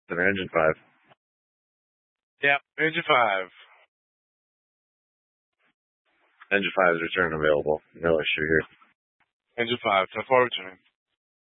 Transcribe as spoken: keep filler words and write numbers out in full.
Center, engine five. Yep, engine five. Engine five is return available. No issue here. Engine five, ten four returning.